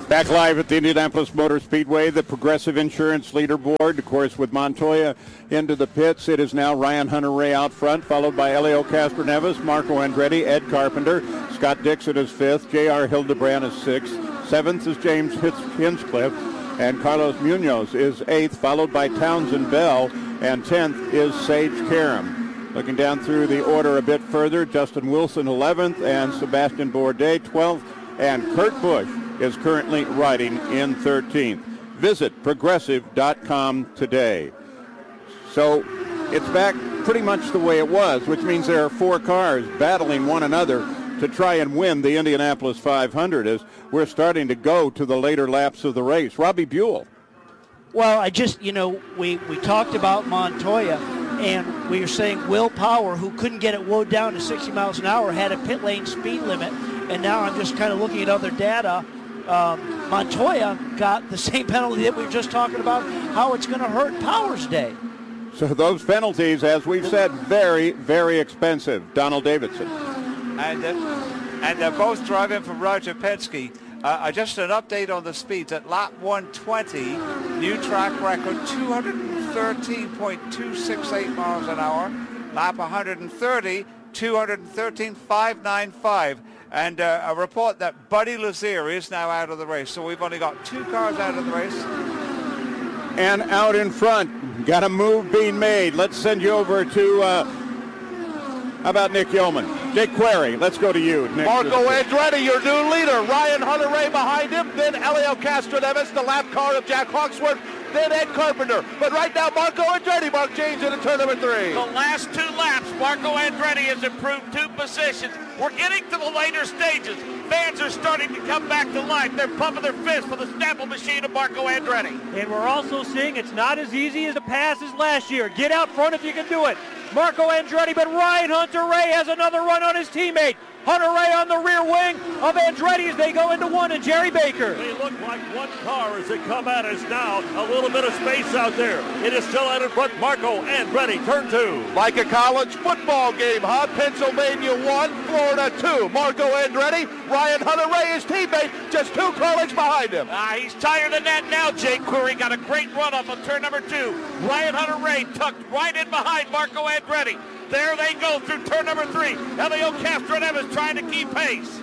Back live at the Indianapolis Motor Speedway, the Progressive Insurance Leaderboard, of course, with Montoya into the pits. It is now Ryan Hunter-Reay out front, followed by Helio Castroneves, Marco Andretti, Ed Carpenter. Scott Dixon is fifth. J.R. Hildebrand is sixth. Seventh is James Hinchcliffe. And Carlos Munoz is eighth, followed by Townsend Bell. And 10th is Sage Karam. Looking down through the order a bit further, Justin Wilson 11th and Sebastian Bourdais 12th. And Kurt Busch is currently riding in 13th. Visit progressive.com today. So it's back pretty much the way it was, which means there are four cars battling one another to try and win the Indianapolis 500 as we're starting to go to the later laps of the race. Robbie Buell. Well, we talked about Montoya, and we were saying Will Power, who couldn't get it wound down to 60 miles an hour, had a pit lane speed limit. And now I'm just kind of looking at other data. Montoya got the same penalty that we were just talking about, how it's going to hurt Power's day. So those penalties, as we've said, very, very expensive. Donald Davidson. And they're both driving from Roger Penske. Just an update on the speeds. At lap 120, new track record, 213.268 miles an hour. Lap 130, 213.595. And a report that Buddy Lazier is now out of the race. So we've only got two cars out of the race. And out in front, got a move being made. Let's send you over to, how about Nick Yeoman? Jake Query, let's go to you, Nick. Marco Andretti, your new leader. Ryan Hunter-Reay behind him. Then Helio Castroneves, the lap car of Jack Hawksworth. Then Ed Carpenter. But right now, Marco Andretti, Mark James into turn number 3. The last two laps, Marco Andretti has improved 2 positions. We're getting to the later stages. Fans are starting to come back to life. They're pumping their fists for the Snapple machine of Marco Andretti. And we're also seeing it's not as easy as the passes last year. Get out front if you can do it. Marco Andretti, but Ryan Hunter-Reay has another run on his teammate. Hunter-Reay on the rear wing of Andretti as they go into one, and Jerry Baker. They look like one car as they come at us now. A little bit of space out there. It is still out in front. Marco Andretti, turn 2. Like a college football game, huh? Pennsylvania 1, Florida 2. Marco Andretti, Ryan Hunter-Reay, his teammate, just 2 car lengths behind him. He's tired of that now, Jake Query. Got a great run off of turn number 2. Ryan Hunter-Reay tucked right in behind Marco Andretti. There they go through turn number 3. Helio Castroneves trying to keep pace.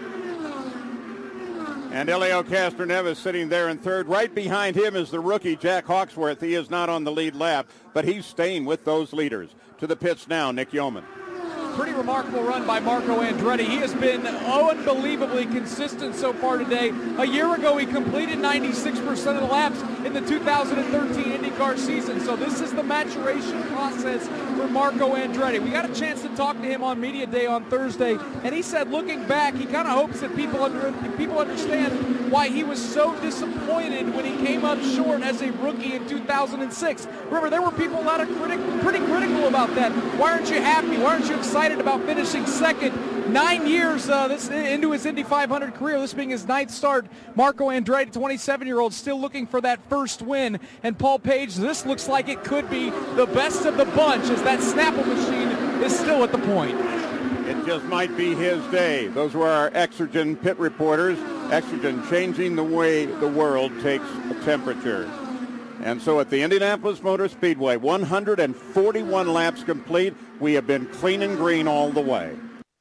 And Helio Castroneves sitting there in third. Right behind him is the rookie, Jack Hawksworth. He is not on the lead lap, but he's staying with those leaders. To the pits now, Nick Yeoman. Pretty remarkable run by Marco Andretti. He has been unbelievably consistent so far today. A year ago, he completed 96% of the laps in the 2013 IndyCar season. So this is the maturation process for Marco Andretti. We got a chance to talk to him on Media Day on Thursday, and he said looking back, he kind of hopes that people understand why he was so disappointed when he came up short as a rookie in 2006. Remember, there were people that are pretty critical about that. Why aren't you happy? Why aren't you excited about finishing second? 9 years into his Indy 500 career, this being his 9th start. Marco Andretti, 27-year-old, still looking for that first win. And Paul Page, this looks like it could be the best of the bunch as that Snapple machine is still at the point. It just might be his day. Those were our Exergen pit reporters. Exergen changing the way the world takes a temperature. And so at the Indianapolis Motor Speedway, 141 laps complete. We have been clean and green all the way.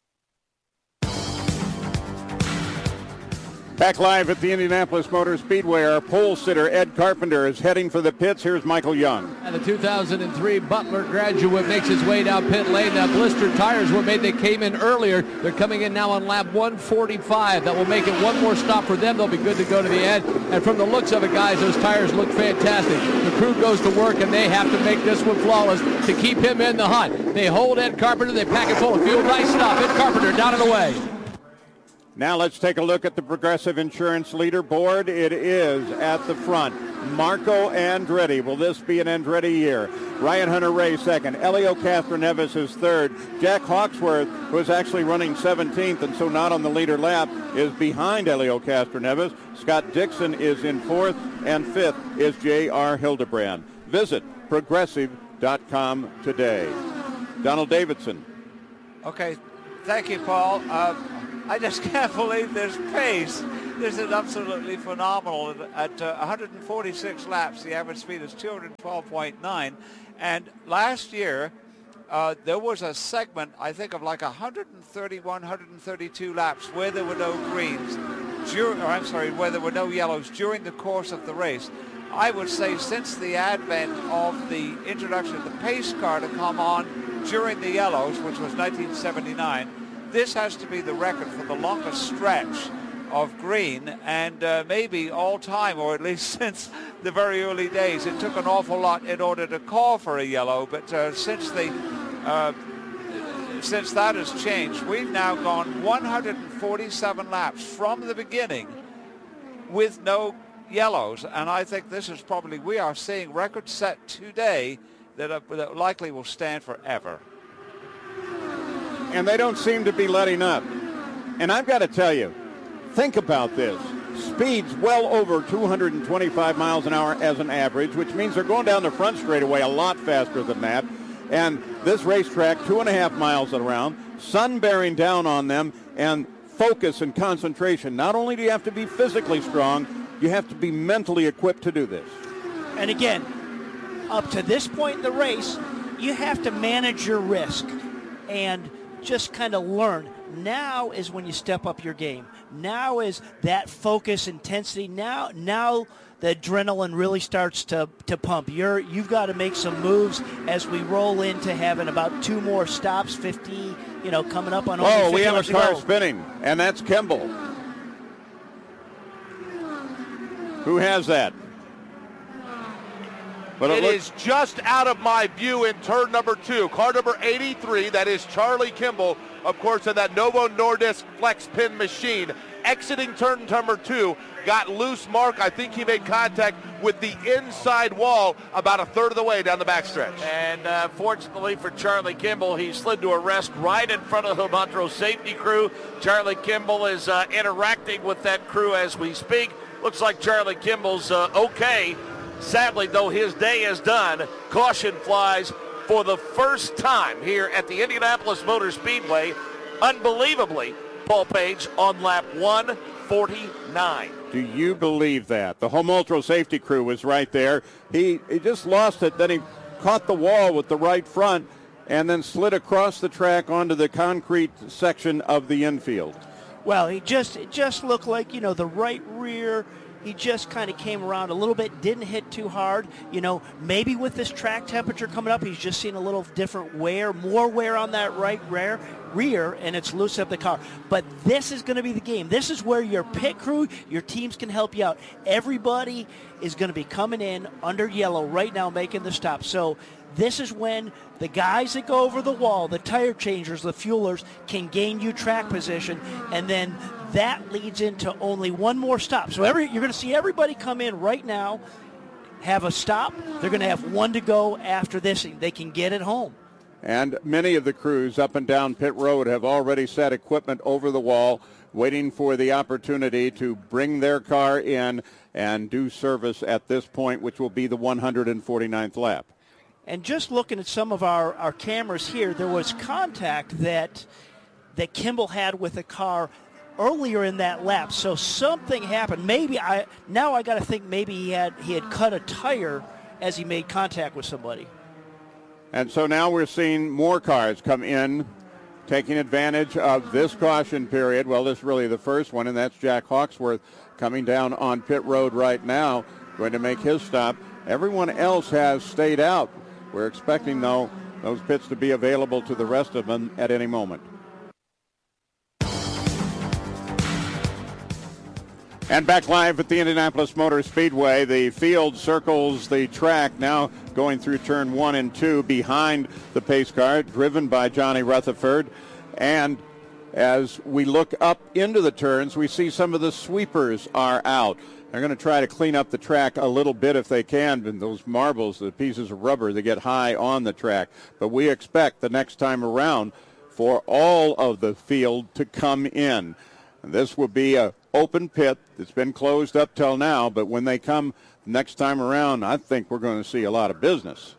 Back live at the Indianapolis Motor Speedway, our pole sitter, Ed Carpenter, is heading for the pits. Here's Michael Young. And the 2003 Butler graduate makes his way down pit lane. Now, blistered tires were made. They came in earlier. They're coming in now on lap 145. That will make it one more stop for them. They'll be good to go to the end. And from the looks of it, guys, those tires look fantastic. The crew goes to work, and they have to make this one flawless to keep him in the hunt. They hold Ed Carpenter. They pack it full of fuel. Nice stop. Ed Carpenter down and away. Now let's take a look at the Progressive Insurance leaderboard. It is at the front. Marco Andretti. Will this be an Andretti year? Ryan Hunter-Reay second. Helio Castroneves is third. Jack Hawksworth, who is actually running 17th and so not on the leader lap, is behind Helio Castroneves. Scott Dixon is in fourth, and fifth is J.R. Hildebrand. Visit progressive.com today. Donald Davidson. Okay, thank you, Paul. I just can't believe this pace. This is absolutely phenomenal. At 146 laps, the average speed is 212.9. And last year, there was a segment, I think, of like 131, 132 laps where there were no greens, where there were no yellows during the course of the race. I would say since the advent of the introduction of the pace car to come on during the yellows, which was 1979, this has to be the record for the longest stretch of green, and maybe all time, or at least since the very early days. It took an awful lot in order to call for a yellow, but since that has changed, we've now gone 147 laps from the beginning with no yellows, and I think this is probably, we are seeing records set today that likely will stand forever. And they don't seem to be letting up. And I've got to tell you, think about this. Speeds well over 225 miles an hour as an average, which means they're going down the front straightaway a lot faster than that. And this racetrack, 2.5 miles around, sun bearing down on them, and focus and concentration. Not only do you have to be physically strong, you have to be mentally equipped to do this. And again, up to this point in the race, you have to manage your risk and just kind of learn. Now is when you step up your game. Now is that focus, intensity. Now the adrenaline really starts to pump. You've got to make some moves as we roll into having about 2 more stops, 50, coming up on over 50. Oh, we have a car spinning, and that's Kimball. Who has that? But it is just out of my view in turn number 2. Car number 83, that is Charlie Kimball, of course, in that Novo Nordisk flex pin machine. Exiting turn number 2, got loose mark. I think he made contact with the inside wall about a third of the way down the backstretch. And fortunately for Charlie Kimball, he slid to a rest right in front of the Montrose safety crew. Charlie Kimball is interacting with that crew as we speak. Looks like Charlie Kimball's okay. Sadly, though, his day is done. Caution flies for the first time here at the Indianapolis Motor Speedway. Unbelievably, Paul Page on lap 149. Do you believe that? The Homoltro safety crew was right there. He just lost it. Then he caught the wall with the right front and then slid across the track onto the concrete section of the infield. Well, it just looked like, the right rear. He just kind of came around a little bit, didn't hit too hard. Maybe with this track temperature coming up, he's just seen a little different wear, more wear on that right rear, and it's loose up the car. But this is going to be the game. This is where your pit crew, your teams can help you out. Everybody is going to be coming in under yellow right now, making the stop. So this is when the guys that go over the wall, the tire changers, the fuelers, can gain you track position, and then that leads into only one more stop. So you're going to see everybody come in right now, have a stop. They're going to have one to go after this, and they can get it home. And many of the crews up and down pit road have already set equipment over the wall, waiting for the opportunity to bring their car in and do service at this point, which will be the 149th lap. And just looking at some of our cameras here, there was contact that Kimball had with the car earlier in that lap. So something happened. Maybe I got to think maybe he had cut a tire as he made contact with somebody. And so now we're seeing more cars come in, taking advantage of this caution period. Well, this is really the first one, and that's Jack Hawksworth coming down on pit road right now, going to make his stop. Everyone else has stayed out. We're expecting, though, those pits to be available to the rest of them at any moment. And back live at the Indianapolis Motor Speedway, the field circles the track, now going through turn 1 and 2 behind the pace car, driven by Johnny Rutherford. And as we look up into the turns, we see some of the sweepers are out. They're going to try to clean up the track a little bit if they can, and those marbles, the pieces of rubber, they get high on the track. But we expect the next time around for all of the field to come in. And this will be a open pit that's been closed up till now, but when they come next time around, I think we're going to see a lot of business.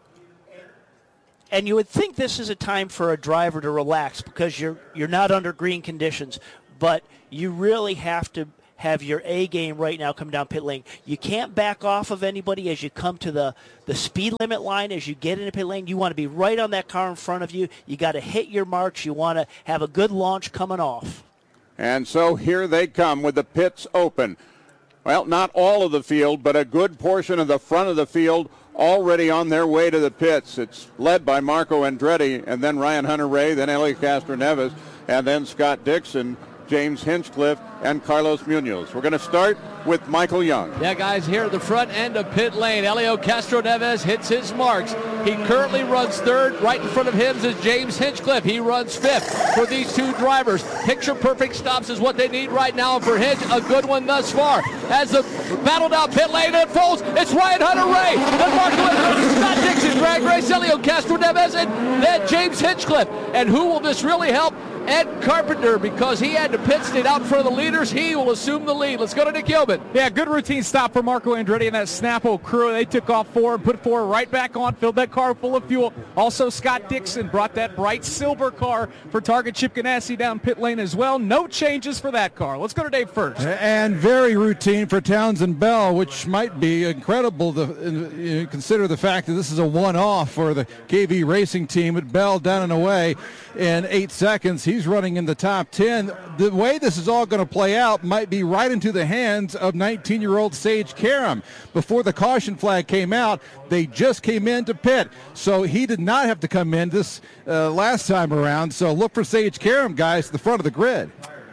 And you would think this is a time for a driver to relax because you're not under green conditions. but you really have to have your A game right now come down pit lane. You can't back off of anybody as you come to the speed limit line. As you get into pit lane, you want to be right on that car in front of you. You got to hit your marks. You want to have a good launch coming off. And so here they come with the pits open. Well, not all of the field, but a good portion of the front of the field already on their way to the pits. It's led by Marco Andretti, and then Ryan Hunter-Reay, then Helio Castroneves, and then Scott Dixon, James Hinchcliffe, and Carlos Munoz. We're going to start with Michael Young. Yeah, guys, here at the front end of pit lane, Helio Castroneves hits his marks. He currently runs third. Right in front of him is James Hinchcliffe. He runs fifth for these two drivers. Picture-perfect stops is what they need right now for Hinch. A good one thus far. As the battle down pit lane unfolds, it's Ryan Hunter-Reay and Marco Andretti, Scott Dixon, drag race, Helio Castroneves, and then James Hinchcliffe. And who will this really help? Ed Carpenter, because he had to pit stayed out in front of the leaders. He will assume the lead. Let's go to Nick Gilman. Yeah, good routine stop for Marco Andretti and that Snapple crew. They took off forward, put forward right back on, filled that car full of fuel. Also, Scott Dixon brought that bright silver car for Target Chip Ganassi down pit lane as well. No changes for that car. Let's go to Dave first. And very routine for Townsend Bell, which might be incredible to consider the fact that this is a one-off for the KV Racing team. But Bell down and away in 8 seconds. He's running in the top 10. The way this is all going to play out might be right into the hands of 19-year-old Sage Karam. Before the caution flag came out, they just came into pit. So he did not have to come in this last time around. So look for Sage Karam, guys, at the front of the grid.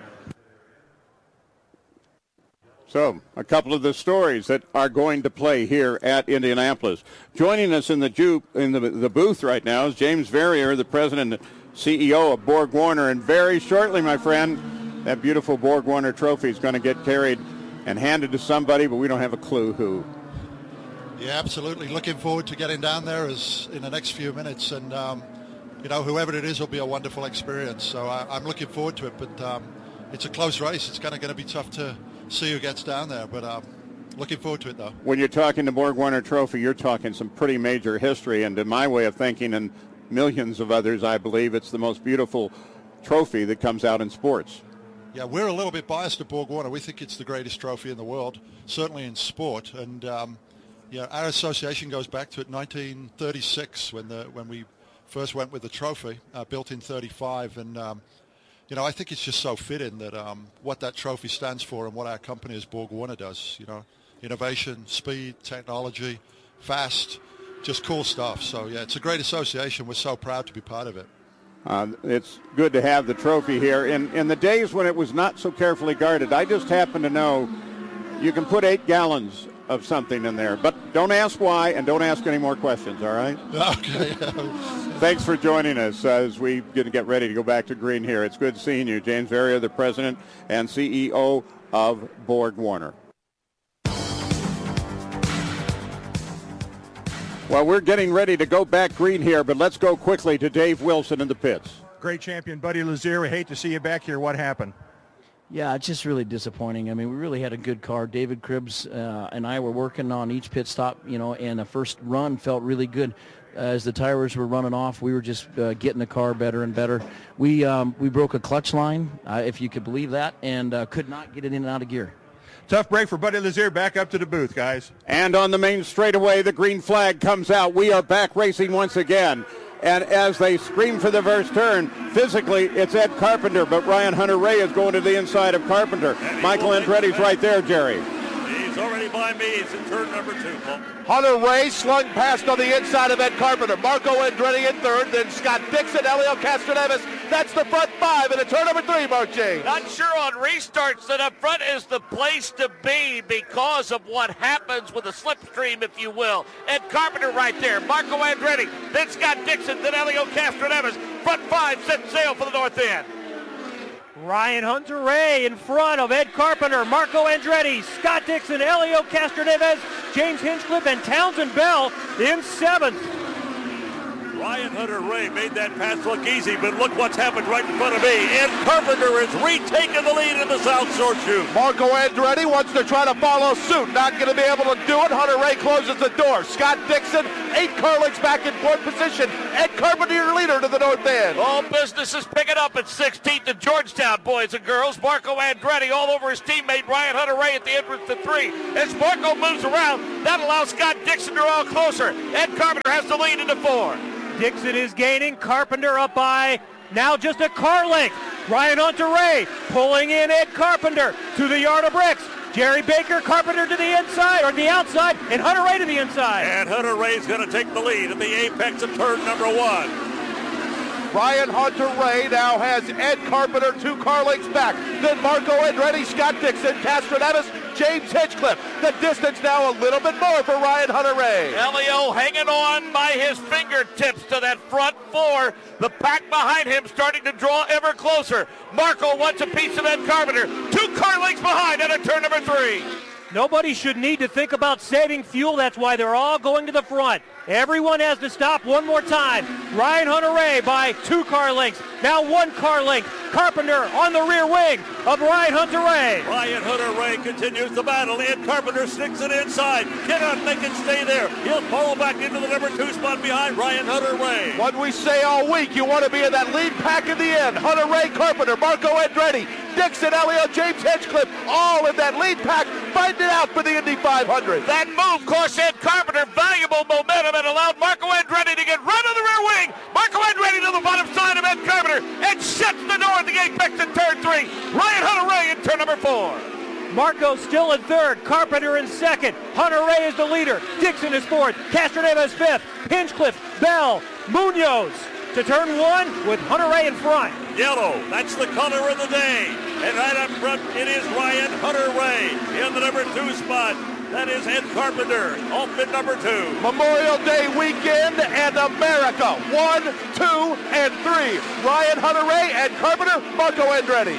So, a couple of the stories that are going to play here at Indianapolis. Joining us in the booth right now is James Verrier, the president and CEO of Borg Warner. And very shortly, my friend, that beautiful Borg Warner trophy is going to get carried and handed to somebody, but we don't have a clue who. Yeah, absolutely. Looking forward to getting down there in the next few minutes. And, whoever it is will be a wonderful experience. So I'm looking forward to it. But it's a close race. It's kind of going to be tough to see who gets down there. But looking forward to it, though. When you're talking the Borg Warner trophy, you're talking some pretty major history. And to my way of thinking, and millions of others, I believe, it's the most beautiful trophy that comes out in sports. Yeah, we're a little bit biased at Borg Warner. We think it's the greatest trophy in the world, certainly in sport. And our association goes back to 1936 when we first went with the trophy, built in 35. And I think it's just so fitting that what that trophy stands for and what our company as Borg Warner does. Innovation, speed, technology, fast. Just cool stuff. So, yeah, it's a great association. We're so proud to be part of it. It's good to have the trophy here. In the days when it was not so carefully guarded, I just happen to know you can put 8 gallons of something in there. But don't ask why, and don't ask any more questions, all right? Okay. Thanks for joining us as we get ready to go back to green here. It's good seeing you. James Verrier, the president and CEO of Borg Warner. Well, we're getting ready to go back green here, but let's go quickly to Dave Wilson in the pits. Great champion, Buddy Lazier. We hate to see you back here. What happened? Yeah, it's just really disappointing. I mean, we really had a good car. David Cribbs and I were working on each pit stop, and the first run felt really good. As the tires were running off, we were just getting the car better and better. We broke a clutch line, if you could believe that, and could not get it in and out of gear. Tough break for Buddy Lazier. Back up to the booth, guys. And on the main straightaway, the green flag comes out. We are back racing once again. And as they scream for the first turn, physically it's Ed Carpenter, but Ryan Hunter-Reay is going to the inside of Carpenter. Michael Andretti's right there, Jerry. He's already by me. It's in turn number 2. Hunter-Reay slung past on the inside of Ed Carpenter. Marco Andretti in third, then Scott Dixon, Helio Castroneves. That's the front 5 in the turn number 3, Mark James. Not sure on restarts that up front is the place to be because of what happens with a slipstream, if you will. Ed Carpenter right there, Marco Andretti, then Scott Dixon, then Helio Castroneves. Front 5 set sail for the north end. Ryan Hunter-Reay in front of Ed Carpenter, Marco Andretti, Scott Dixon, Helio Castroneves, James Hinchcliffe, and Townsend Bell in 7th. Ryan Hunter-Reay made that pass look easy, but look what's happened right in front of me. Ed Carpenter has retaken the lead in the South Shore Shoot. Marco Andretti wants to try to follow suit. Not going to be able to do it. Hunter-Reay closes the door. Scott Dixon, 8 car lengths back in 4th position. Ed Carpenter, your leader to the north end. All business is picking up at 16th in Georgetown, boys and girls. Marco Andretti all over his teammate Ryan Hunter-Reay at the entrance to 3. As Marco moves around, that allows Scott Dixon to draw closer. Ed Carpenter has the lead into 4. Dixon is gaining. Carpenter up by now just a car length. Ryan Hunter-Reay pulling in Ed Carpenter to the yard of bricks. Jerry Baker, Carpenter to the inside, or the outside, and Hunter-Reay to the inside. And Hunter-Reay's going to take the lead at the apex of turn number 1. Ryan Hunter-Reay now has Ed Carpenter 2 car lengths back. Then Marco Andretti, Scott Dixon, Castroneves, James Hinchcliffe. The distance now a little bit more for Ryan Hunter-Reay. Elio hanging on by his fingertips to that front 4. The pack behind him starting to draw ever closer. Marco wants a piece of Ed Carpenter. 2 car lengths behind at turn number 3. Nobody should need to think about saving fuel. That's why they're all going to the front. Everyone has to stop one more time. Ryan Hunter-Reay by 2 car lengths. Now 1 car length. Carpenter on the rear wing of Ryan Hunter-Reay. Ryan Hunter-Reay continues the battle. Ed Carpenter sticks it inside. Cannot make it stay there. He'll fall back into the number 2 spot behind Ryan Hunter-Reay. What we say all week, you want to be in that lead pack in the end. Hunter-Reay, Carpenter, Marco Andretti, Dixon, Elio, James Hinchcliffe, all in that lead pack, fighting it out for the Indy 500. That move cost Ed Carpenter valuable momentum and allowed Marco Andretti to get right on the rear wing. Marco Andretti to the bottom side of Ed Carpenter and shuts the door at the apex in turn 3. Ryan Hunter-Reay in turn number 4. Marco still in 3rd, Carpenter in 2nd. Hunter-Reay is the leader. Dixon is 4th. Castroneves 5th. Hinchcliffe, Bell, Munoz to turn 1 with Hunter-Reay in front. Yellow, that's the color of the day. And right up front, it is Ryan Hunter-Reay in the number 2 spot. That is Ed Carpenter, off in number 2. Memorial Day weekend and America. 1, 2, and 3. Ryan Hunter-Reay, Ed Carpenter, Marco Andretti.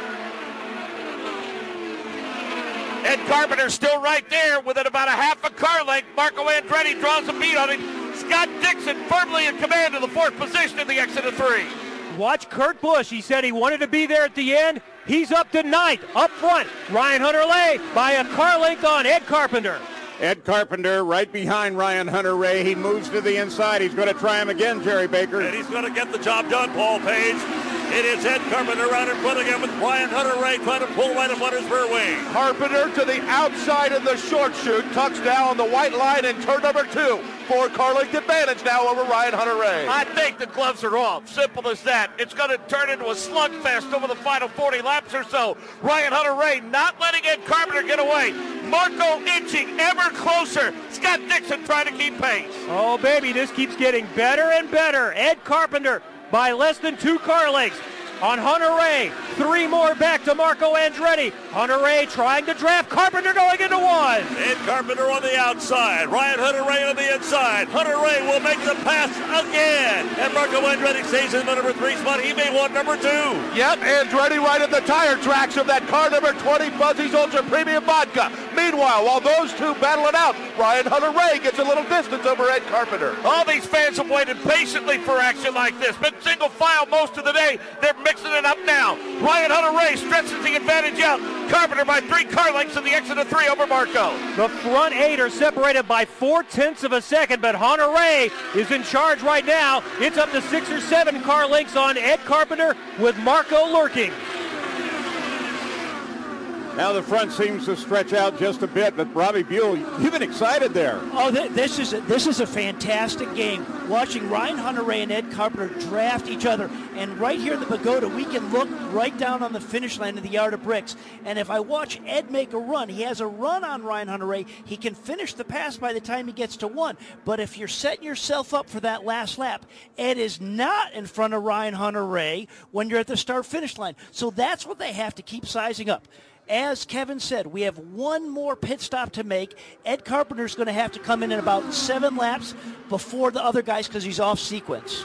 Ed Carpenter still right there within about a half a car length. Marco Andretti draws a beat on him. Scott Dixon firmly in command of the 4th position in the exit of 3. Watch Kurt Busch. He said he wanted to be there at the end. He's up to 9th, up front. Ryan Hunter-Reay by a car length on Ed Carpenter. Ed Carpenter right behind Ryan Hunter-Reay. He moves to the inside. He's going to try him again, Jerry Baker. And he's going to get the job done, Paul Page. It is Ed Carpenter out in front again with Ryan Hunter-Reay trying to pull right up on his rear wing. Carpenter to the outside of the short chute, tucks down on the white line in turn number 2. 4 car length advantage now over Ryan Hunter-Reay. I think the gloves are off. Simple as that. It's going to turn into a slugfest over the final 40 laps or so. Ryan Hunter-Reay not letting Ed Carpenter get away. Marco inching ever closer. Scott Dixon trying to keep pace. Oh, baby, this keeps getting better and better. Ed Carpenter by less than 2 car lengths on Hunter-Reay. 3 more back to Marco Andretti. Hunter-Reay trying to draft. Carpenter going into 1. Ed Carpenter on the outside. Ryan Hunter-Reay on the inside. Hunter-Reay will make the pass again. And Marco Andretti stays in the number 3 spot. He may want number 2. Yep, Andretti right at the tire tracks of that car number 20 Fuzzy's Ultra Premium Vodka. Meanwhile, while those two battle it out, Ryan Hunter-Reay gets a little distance over Ed Carpenter. All these fans have waited patiently for action like this. Been single file most of the day. They're mixing it up now. Ryan Hunter-Reay stretches the advantage out. Carpenter by 3 car lengths in the exit of 3 over Marco. The front 8 are separated by 0.4 of a second, but Hunter-Reay is in charge right now. It's up to 6 or 7 car lengths on Ed Carpenter with Marco lurking. Now the front seems to stretch out just a bit, but Robbie Buell, you've been excited there. Oh, this is a fantastic game. Watching Ryan Hunter-Reay and Ed Carpenter draft each other. And right here in the pagoda, we can look right down on the finish line of the yard of bricks. And if I watch Ed make a run, he has a run on Ryan Hunter-Reay. He can finish the pass by the time he gets to 1. But if you're setting yourself up for that last lap, Ed is not in front of Ryan Hunter-Reay when you're at the start-finish line. So that's what they have to keep sizing up. As Kevin said, we have 1 more pit stop to make. Ed Carpenter's going to have to come in about 7 laps before the other guys because he's off sequence.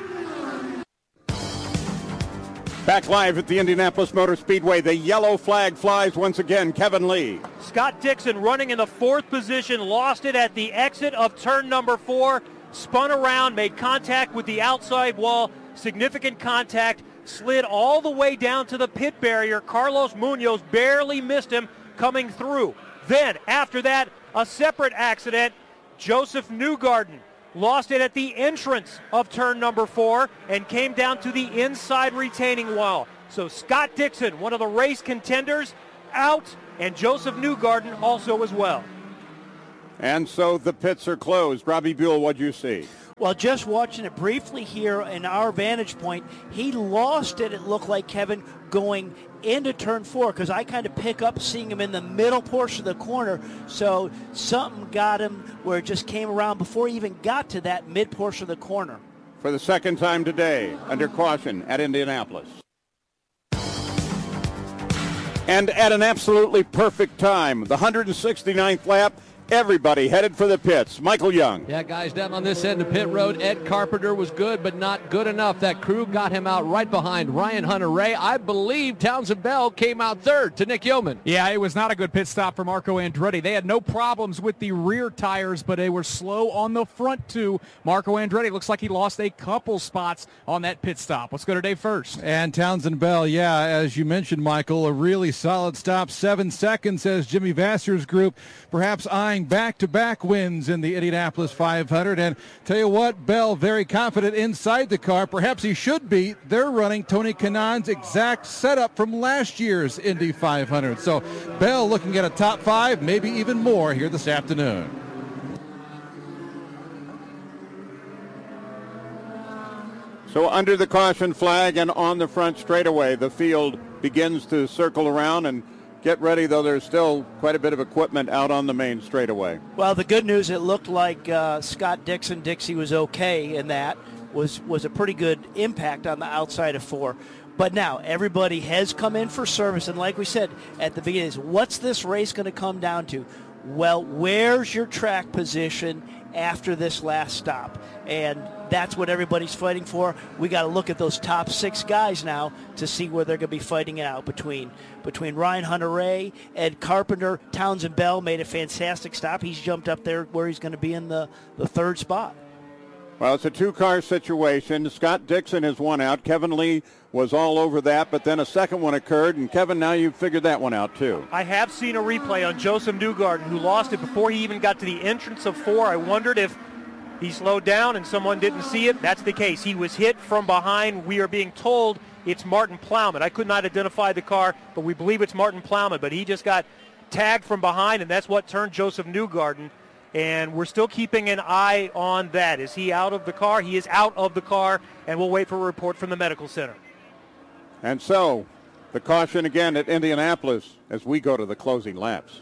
Back live at the Indianapolis Motor Speedway, the yellow flag flies once again. Kevin Lee. Scott Dixon running in the 4th position, lost it at the exit of turn number 4. spun around, made contact with the outside wall, significant contact, slid all the way down to the pit barrier. Carlos Munoz barely missed him coming through. Then, after that, a separate accident. Joseph Newgarden lost it at the entrance of turn number 4 and came down to the inside retaining wall. So Scott Dixon, one of the race contenders, out, and Joseph Newgarden also as well. And so the pits are closed. Robbie Buell, what'd you see? Well, just watching it briefly here in our vantage point, he lost it looked like, Kevin, going into turn 4, because I kind of pick up seeing him in the middle portion of the corner. So something got him where it just came around before he even got to that mid portion of the corner. For the second time today, under caution at Indianapolis. And at an absolutely perfect time, the 169th lap, everybody headed for the pits. Michael Young. Yeah, guys, down on this end of pit road, Ed Carpenter was good, but not good enough. That crew got him out right behind Ryan Hunter-Reay. I believe Townsend Bell came out third to Nick Yeoman. Yeah, it was not a good pit stop for Marco Andretti. They had no problems with the rear tires, but they were slow on the front too. Marco Andretti looks like he lost a couple spots on that pit stop. Let's go to Dave first. And Townsend Bell, yeah, as you mentioned, Michael, a really solid stop. 7 seconds as Jimmy Vassar's group perhaps eyeing back-to-back wins in the Indianapolis 500. And tell you what, Bell very confident inside the car. Perhaps he should be. They're running Tony Kanaan's exact setup from last year's Indy 500. So Bell looking at a top 5, maybe even more here this afternoon. So under the caution flag and on the front straightaway, the field begins to circle around and get ready, though there's still quite a bit of equipment out on the main straightaway. Well, the good news, it looked like Scott Dixie was okay, and that was a pretty good impact on the outside of 4. But now everybody has come in for service, and like we said at the beginning, what's this race going to come down to? Well, where's your track position after this last stop? And that's what everybody's fighting for. We got to look at those top 6 guys now to see where they're going to be fighting it out between Ryan Hunter-Reay, Ed Carpenter. Townsend Bell made a fantastic stop. He's jumped up there where he's going to be in the 3rd spot. Well, it's a 2-car situation. Scott Dixon has won out. Kevin Lee was all over that, but then a second one occurred, and Kevin, now you've figured that one out too. I have seen a replay on Joseph Newgarden, who lost it before he even got to the entrance of 4. I wondered if he slowed down and someone didn't see it. That's the case. He was hit from behind. We are being told it's Martin Plowman. I could not identify the car, but we believe it's Martin Plowman. But he just got tagged from behind, and that's what turned Joseph Newgarden. And we're still keeping an eye on that. Is he out of the car? He is out of the car, and we'll wait for a report from the medical center. And so, the caution again at Indianapolis as we go to the closing laps.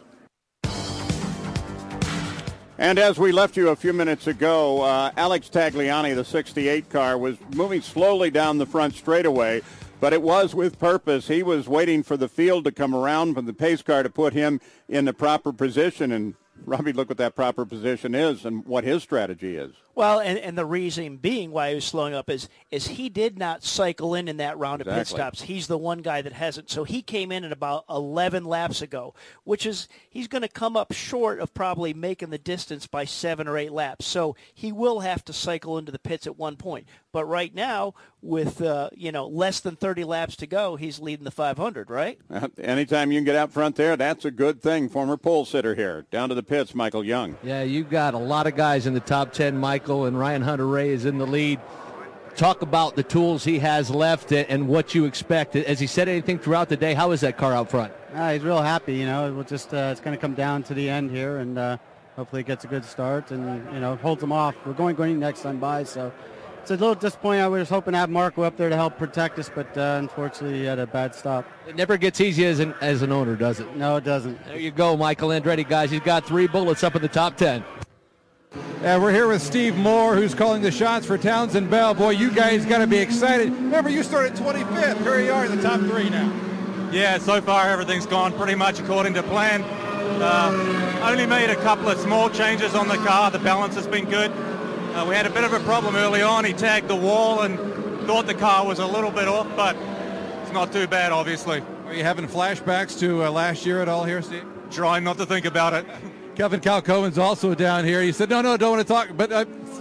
And as we left you a few minutes ago, Alex Tagliani, the 68 car, was moving slowly down the front straightaway, but it was with purpose. He was waiting for the field to come around from the pace car to put him in the proper position. And Robbie, look what that proper position is and what his strategy is. Well, and the reason being why he was slowing up is he did not cycle in that round of pit stops. He's the one guy that hasn't. So he came in at about 11 laps ago, which is he's going to come up short of probably making the distance by 7 or 8 laps. So he will have to cycle into the pits at one point. But right now, with less than 30 laps to go, he's leading the 500, right? Anytime you can get out front there, that's a good thing. Former pole sitter here. Down to the pits, Michael Young. Yeah, you've got a lot of guys in the top 10, Michael, and Ryan Hunter-Reay is in the lead. Talk about the tools he has left and what you expect. Has he said anything throughout the day? How is that car out front? He's real happy. We'll just it's going to come down to the end here, and hopefully it gets a good start and holds them off. We're going next time by, so it's a little disappointing. I was hoping to have Marco up there to help protect us, but unfortunately he had a bad stop. It never gets easy as an owner, does it? No, it doesn't. There you go, Michael Andretti, guys. He's got 3 bullets up in the top 10. And we're here with Steve Moore, who's calling the shots for Townsend Bell. Boy, you guys got to be excited. Remember, you started 25th. Here you are in the top 3 now. Yeah, so far everything's gone pretty much according to plan. Only made a couple of small changes on the car. The balance has been good. We had a bit of a problem early on. He tagged the wall and thought the car was a little bit off, but it's not too bad, obviously. Are you having flashbacks to last year at all here, Steve? Trying not to think about it. Kevin Calcoen's also down here. He said, no, don't want to talk. But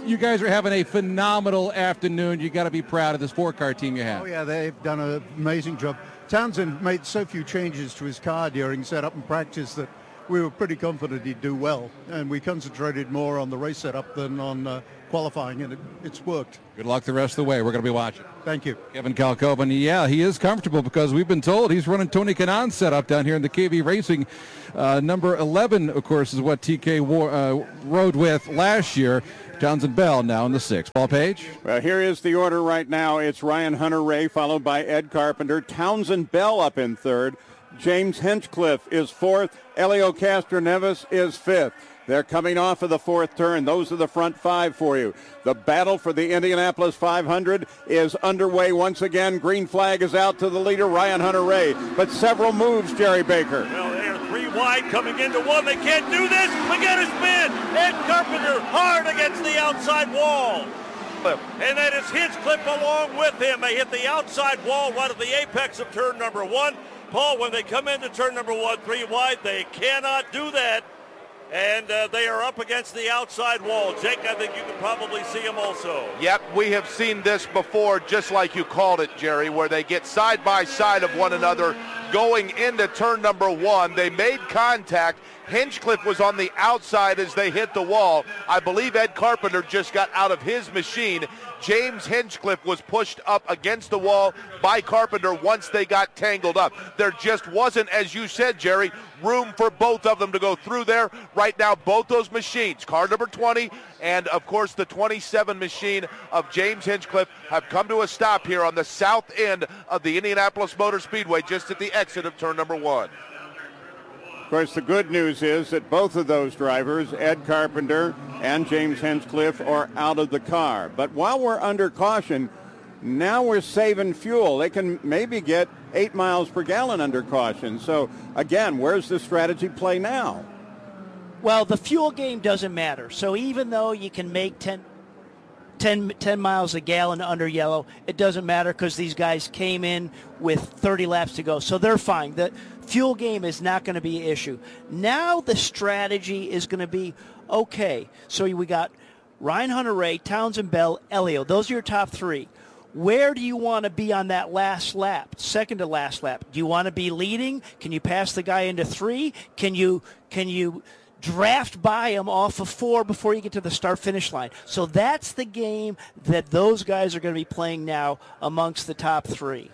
you guys are having a phenomenal afternoon. You got to be proud of this 4-car team you have. Oh, yeah, they've done an amazing job. Townsend made so few changes to his car during setup and practice that we were pretty confident he'd do well. And we concentrated more on the race setup than on qualifying, and it's worked. Good luck the rest of the way. We're going to be watching. Thank you. Kevin Kalkoven, yeah, he is comfortable because we've been told he's running Tony Kanaan's setup down here in the KV Racing. Number 11, of course, is what TK rode with last year. Townsend Bell now in the 6th. Paul Page? Well, here is the order right now. It's Ryan Hunter-Reay, followed by Ed Carpenter. Townsend Bell up in 3rd. James Hinchcliffe is 4th. Elio Castroneves is 5th. They're coming off of the 4th turn. Those are the front 5 for you. The battle for the Indianapolis 500 is underway once again. Green flag is out to the leader, Ryan Hunter-Reay. But several moves, Jerry Baker. Well, they are 3 wide coming into 1. They can't do this. Again, a spin. Ed Carpenter hard against the outside wall. And that is Hinchcliffe along with him. They hit the outside wall right at the apex of turn number 1. Paul, when they come into turn number 1, 3 wide, they cannot do that. And they are up against the outside wall. Jake, I think you can probably see them also. Yep, we have seen this before, just like you called it, Jerry, where they get side by side of one another going into turn number 1. They made contact. Hinchcliffe was on the outside as they hit the wall. I believe Ed Carpenter just got out of his machine. James Hinchcliffe was pushed up against the wall by Carpenter once they got tangled up. There just wasn't, as you said, Jerry, room for both of them to go through there. Right now, both those machines, car number 20 and, of course, the 27 machine of James Hinchcliffe, have come to a stop here on the south end of the Indianapolis Motor Speedway, just at the exit of turn number 1. Of course, the good news is that both of those drivers, Ed Carpenter and James Hinchcliffe, are out of the car. But while we're under caution, now we're saving fuel. They can maybe get 8 miles per gallon under caution. So, again, where's the strategy play now? Well, the fuel game doesn't matter. So even though you can make 10 miles a gallon under yellow, it doesn't matter because these guys came in with 30 laps to go. So they're fine. The fuel game is not going to be an issue. Now the strategy is going to be, okay, so we got Ryan Hunter-Reay, Townsend Bell, Elio. Those are your top 3. Where do you want to be on that last lap, second to last lap? Do you want to be leading? Can you pass the guy into 3? Can you draft by him off of 4 before you get to the start-finish line? So that's the game that those guys are going to be playing now amongst the top 3.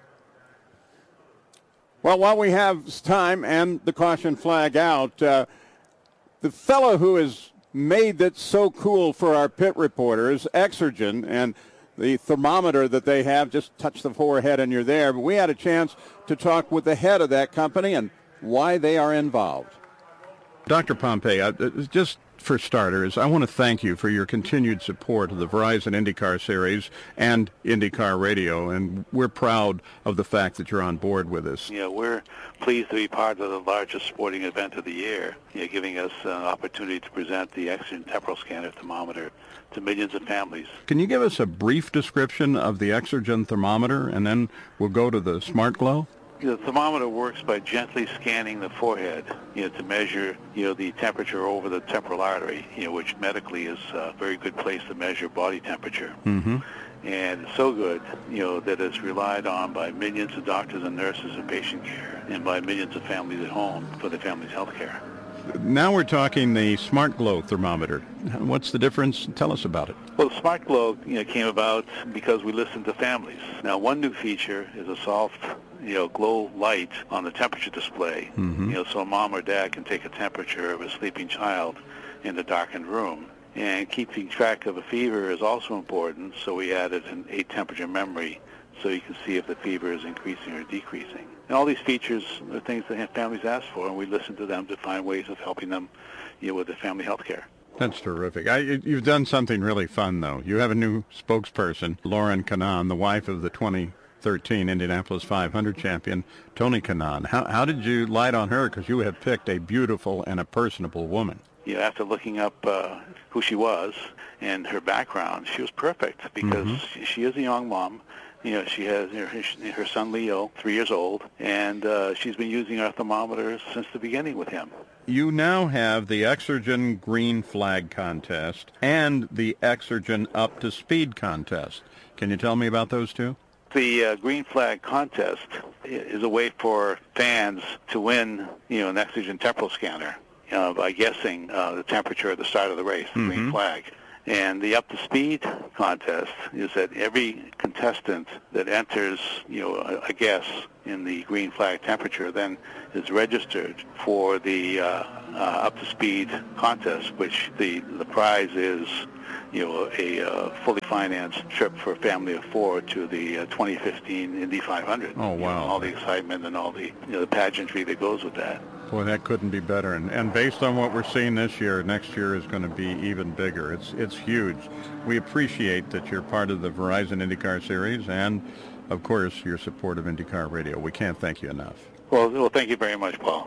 Well, while we have time and the caution flag out, the fellow who has made that so cool for our pit reporters, Exergen, and the thermometer that they have, just touch the forehead and you're there. But we had a chance to talk with the head of that company and why they are involved. Dr. Pompei, just for starters, I want to thank you for your continued support of the Verizon IndyCar Series and IndyCar Radio, and we're proud of the fact that you're on board with us. Yeah, we're pleased to be part of the largest sporting event of the year, giving us an opportunity to present the Exergen temporal scanner thermometer to millions of families. Can you give us a brief description of the Exergen thermometer, and then we'll go to the Smart Glow? The thermometer works by gently scanning the forehead, to measure, the temperature over the temporal artery, which medically is a very good place to measure body temperature. Mm-hmm. And it's so good, that it's relied on by millions of doctors and nurses in patient care and by millions of families at home for their family's health care. Now we're talking the Smart Glow thermometer. What's the difference? Tell us about it. Well, the Smart Glow, came about because we listened to families. Now, one new feature is a soft, glow light on the temperature display. Mm-hmm. So a mom or dad can take a temperature of a sleeping child in the darkened room. And keeping track of a fever is also important, so we added an 8-temperature memory so you can see if the fever is increasing or decreasing. And all these features are things that families ask for, and we listen to them to find ways of helping them with their family health care. That's terrific. You've done something really fun, though. You have a new spokesperson, Lauren Kanaan, the wife of the 2013 Indianapolis 500 champion, Tony Kanaan. How did you light on her? Because you have picked a beautiful and a personable woman. After looking up who she was and her background, she was perfect because she is a young mom. She has her son Leo, 3 years old, and she's been using our thermometers since the beginning with him. You now have the Exergen Green Flag Contest and the Exergen Up to Speed Contest. Can you tell me about those two? The Green Flag Contest is a way for fans to win, an Exergen temporal scanner by guessing the temperature at the start of the race, the green flag. And the Up to Speed Contest is that every contestant that enters, a guess in the green flag temperature then is registered for the Up to Speed Contest, which the prize is, a fully financed trip for a family of 4 to the 2015 Indy 500. Oh, wow. All the excitement and all the, the pageantry that goes with that. Boy, that couldn't be better. And based on what we're seeing this year, next year is going to be even bigger. It's huge. We appreciate that you're part of the Verizon IndyCar Series and, of course, your support of IndyCar Radio. We can't thank you enough. Well, thank you very much, Paul.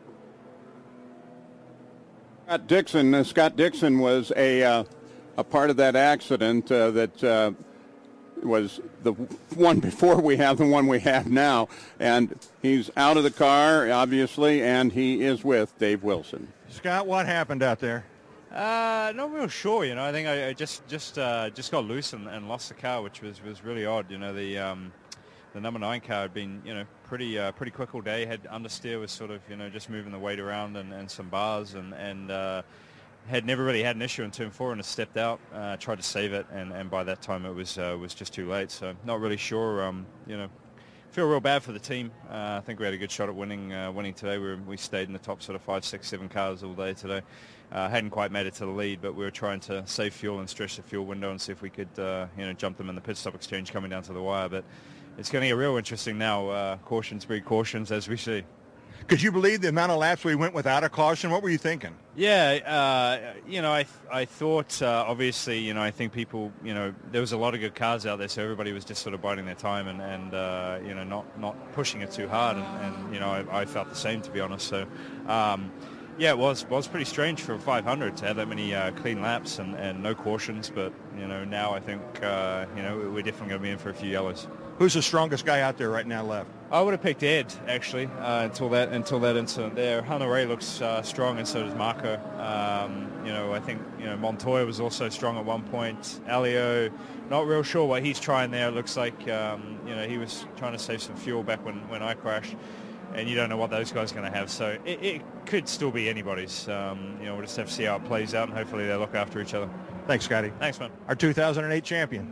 Scott Dixon was a part of that accident that was the one before we have the one we have now. And he's out of the car, obviously, and he is with Dave Wilson. Scott, what happened out there? Not real sure. I think I just got loose and lost the car, which was really odd. The number 9 car had been pretty quick all day. Had understeer, was sort of just moving the weight around and some bars and had never really had an issue in turn 4 and has stepped out, tried to save it, and by that time it was just too late. So not really sure. Feel real bad for the team. I think we had a good shot at winning today. We stayed in the top sort of 5, 6, 7 cars all day today. Hadn't quite made it to the lead, but we were trying to save fuel and stretch the fuel window and see if we could jump them in the pit stop exchange coming down to the wire. But it's going to get real interesting now. Cautions breed cautions, as we see. Could you believe the amount of laps we went without a caution? What were you thinking? Yeah, I thought, obviously, I think people, there was a lot of good cars out there, so everybody was just sort of biding their time and not pushing it too hard, and I felt the same, to be honest. So, yeah, it was pretty strange for 500 to have that many clean laps and no cautions, but, now I think, we're definitely going to be in for a few yellows. Who's the strongest guy out there right now left? I would have picked Ed, actually, until that incident there. Hunter Ray looks strong, and so does Marco. I think Montoya was also strong at one point. Elio, not real sure what he's trying there. It looks like he was trying to save some fuel back when I crashed, and you don't know what those guys are going to have. So it could still be anybody's. We'll just have to see how it plays out, and hopefully they look after each other. Thanks, Scotty. Thanks, man. Our 2008 champion.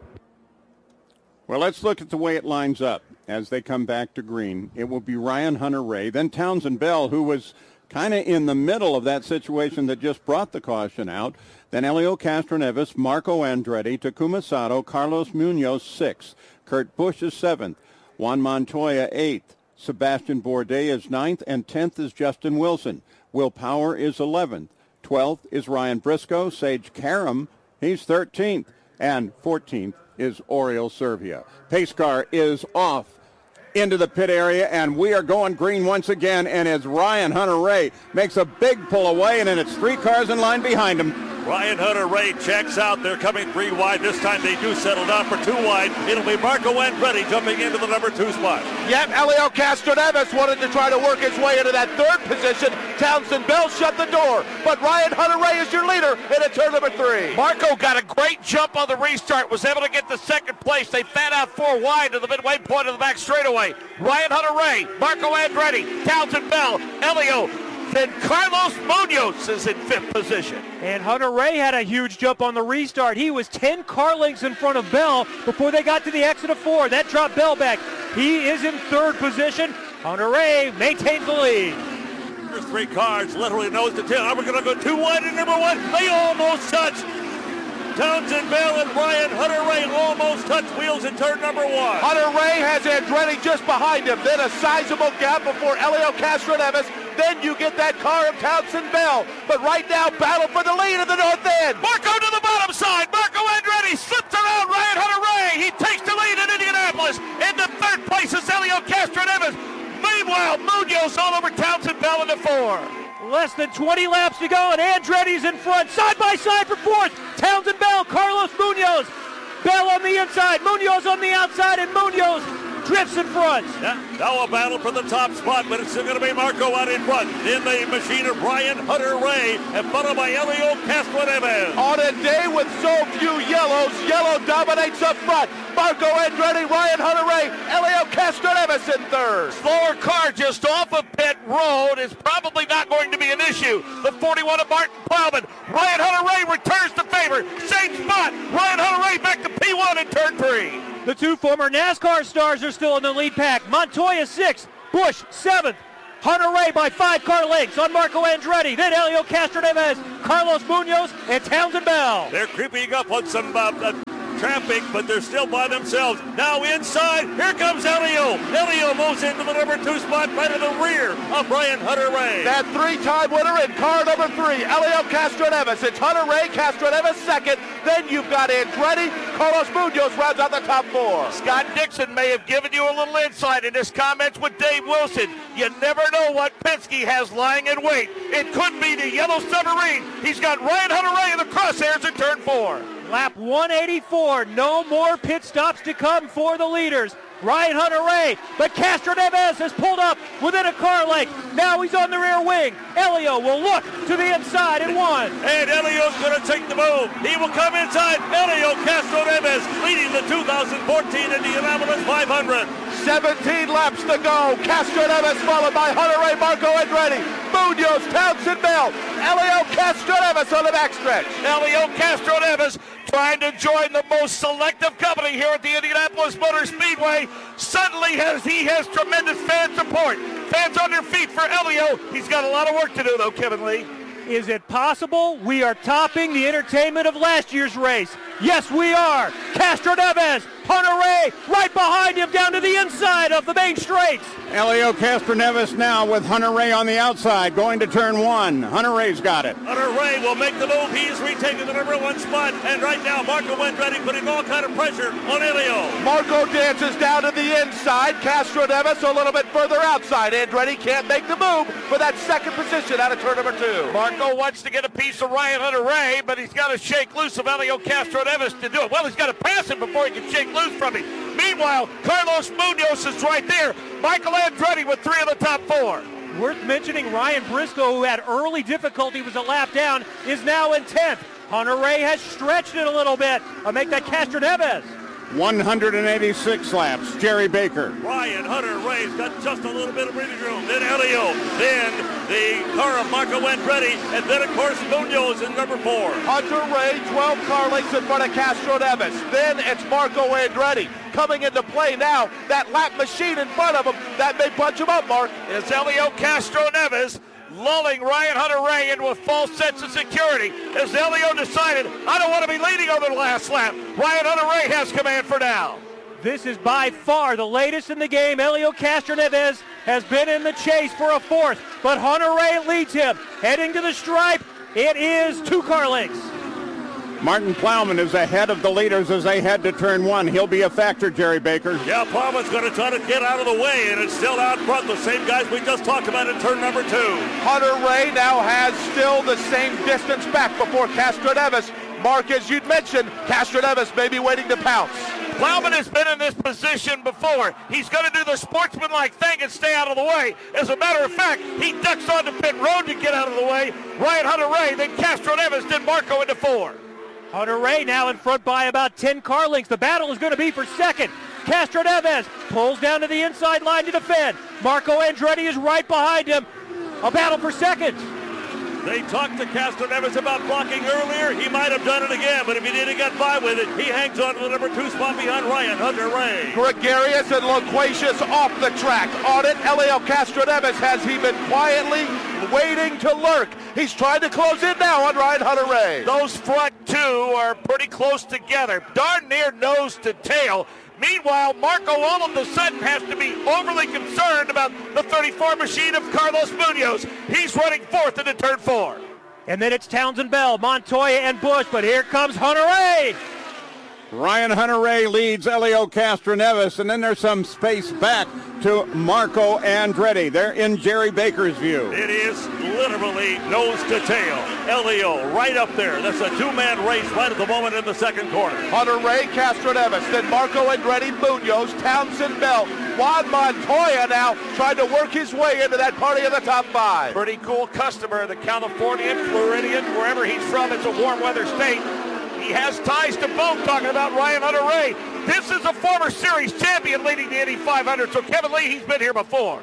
Well, let's look at the way it lines up as they come back to green. It will be Ryan Hunter-Reay, then Townsend Bell, who was kind of in the middle of that situation that just brought the caution out. Then Elio Castroneves, Marco Andretti, Takuma Sato, Carlos Munoz, 6th. Kurt Busch is 7th. Juan Montoya, 8th. Sebastian Bourdais is 9th, and 10th is Justin Wilson. Will Power is 11th. 12th is Ryan Briscoe. Sage Karam, he's 13th. And 14th is Oriol Servia. Pace car is off into the pit area, and we are going green once again, and it's Ryan Hunter-Reay makes a big pull away, and then it's 3 cars in line behind him. Ryan Hunter-Reay checks out. They're coming 3 wide. This time they do settle down for 2 wide. It'll be Marco Andretti jumping into the number 2 spot. Yep, Elio Castroneves wanted to try to work his way into that 3rd position. Townsend Bell shut the door, but Ryan Hunter-Reay is your leader in turn number 3. Marco got a great jump on the restart, was able to get to 2nd place. They fan out 4 wide to the midway point of the back straightaway. Ryan Hunter-Reay, Marco Andretti, Townsend Bell, Elio. Then Carlos Munoz is in 5th position. And Hunter-Reay had a huge jump on the restart. He was 10 car lengths in front of Bell before they got to the exit of 4. That dropped Bell back. He is in 3rd position. Hunter-Reay maintains the lead. There's 3 cars, literally nose to tail. We're going to go 2 wide in number 1. They almost touch. Townsend Bell and Ryan Hunter-Reay almost touch wheels in turn number 1. Hunter-Reay has Andretti just behind him. Then a sizable gap before Elio Castroneves. Then you get that car of Townsend Bell. But right now, battle for the lead at the north end. Marco to the bottom side. Marco Andretti slips around Ryan Hunter-Reay. He takes the lead in Indianapolis. In the 3rd place is Elio Castroneves. Meanwhile, Munoz all over Townsend Bell in the 4. Less than 20 laps to go, and Andretti's in front, side by side for 4th. Townsend Bell, Carlos Munoz. Bell on the inside, Munoz on the outside, and Munoz drifts in front. Now a battle for the top spot, but it's still going to be Marco out in front. In the machine of Ryan Hunter-Reay, and followed by Helio Castroneves. On a day with so few yellows, yellow dominates up front. Marco Andretti, Ryan Hunter-Reay, Helio Castroneves in third. Slower car just off of pit road is probably not going to be an issue. The 41 of Martin Plowman. Ryan Hunter-Reay returns the favor. Same spot. Ryan Hunter-Reay back to P1 in turn 3. The two former NASCAR stars are still in the lead pack. Montoya 6th, Busch 7th. Hunter-Reay by 5 car lengths on Marco Andretti. Then Helio Castroneves, Carlos Munoz, and Townsend Bell. They're creeping up on some traffic, but they're still by themselves. Now inside, here comes Helio. Helio moves into the number 2 spot right in the rear of Ryan Hunter-Reay. That 3-time winner in car number 3, Helio Castroneves. It's Hunter-Reay, Castroneves second. Then you've got Andretti. Carlos Munoz rounds out the top 4. Scott Dixon may have given you a little insight in his comments with Dave Wilson. You never know what Penske has lying in wait. It could be the yellow submarine. He's got Ryan Hunter-Reay in the crosshairs in turn 4. Lap 184, no more pit stops to come for the leaders. Ryan Hunter-Reay, but Castroneves has pulled up within a car length. Now he's on the rear wing. Helio will look to the inside and one. And Helio's going to take the move. He will come inside. Helio Castroneves leading the 2014 Indianapolis 500. 17 laps to go. Castroneves followed by Hunter-Reay, Marco Andretti, Munoz, Townsend Bell, Helio Castroneves on the backstretch. Helio Castroneves trying to join the most selective company here at the Indianapolis Motor Speedway. Suddenly he has tremendous fan support. Fans on their feet for Helio. He's got a lot of work to do though, Kevin Lee. Is it possible we are topping the entertainment of last year's race? Yes, we are. Castroneves, Hunter-Reay, right behind him down to the inside of the main straights. Helio Castroneves now with Hunter-Reay on the outside, going to turn 1. Hunter-Reay's got it. Hunter-Reay will make the move. He's retaking the number 1 spot. And right now, Marco Andretti putting all kind of pressure on Helio. Marco dances down to the inside. Castroneves a little bit further outside. Andretti can't make the move for that second position out of turn number 2. Marco wants to get a piece of Ryan Hunter-Reay, but he's got to shake loose of Helio Castroneves to do it. Well, he's got to pass him before he can shake loose from him. Meanwhile, Carlos Munoz is right there. Michael Andretti with 3 of the top 4. Worth mentioning Ryan Briscoe, who had early difficulty, was a lap down, is now in 10th. Hunter-Reay has stretched it a little bit. I'll make that Castroneves. 186 laps, Jerry Baker. Ryan Hunter-Reay's got just a little bit of breathing room. Then Helio, then the car of Marco Andretti, and then of course Munoz in number 4. Hunter-Reay 12 car lengths in front of Castroneves. Then it's Marco Andretti coming into play now. That lap machine in front of him, that may bunch him up, Mark. It's Helio Castroneves lulling Ryan Hunter-Reay into a false sense of security as Helio decided, I don't want to be leading over the last lap. Ryan Hunter-Reay has command for now. This is by far the latest in the game. Helio Castroneves has been in the chase for a 4th, but Hunter-Reay leads him. Heading to the stripe, it is 2 car lengths. Martin Plowman is ahead of the leaders as they head to turn 1. He'll be a factor, Jerry Baker. Yeah, Plowman's going to try to get out of the way, and it's still out front. The same guys we just talked about in turn number 2. Hunter-Reay now has still the same distance back before Castroneves. Mark, as you'd mentioned, Castroneves may be waiting to pounce. Plowman has been in this position before. He's going to do the sportsmanlike thing and stay out of the way. As a matter of fact, he ducks onto pit road to get out of the way. Ryan Hunter-Reay, then Castroneves, then Marco into 4. Hunter-Reay now in front by about 10 car lengths. The battle is going to be for second. Castroneves pulls down to the inside line to defend. Marco Andretti is right behind him. A battle for second. They talked to Castroneves about blocking earlier. He might have done it again, but if he didn't get by with it, he hangs on to the number 2 spot behind Ryan Hunter-Reay. Gregarious and loquacious off the track. On it, Helio Castroneves has he been quietly waiting to lurk. He's trying to close in now on Ryan Hunter-Reay. Those front 2 are pretty close together, darn near nose to tail. Meanwhile, Marco all of a sudden has to be overly concerned about the 34 machine of Carlos Munoz. He's running 4th into turn 4. And then it's Townsend Bell, Montoya, and Busch, but here comes Hunter-Reay. Ryan Hunter-Reay leads Elio Castroneves, and then there's some space back to Marco Andretti. They're in Jerry Baker's view. It is literally nose to tail. Elio right up there. That's a two-man race right at the moment in the second quarter. Hunter-Reay, Castroneves, then Marco Andretti, Munoz, Townsend Bell. Juan Montoya now trying to work his way into that party of the top 5. Pretty cool customer, the Californian, Floridian, wherever he's from. It's a warm weather state. He has ties to both, talking about Ryan Hunter-Reay. This is a former series champion leading the Indy 500, so Kevin Lee, he's been here before.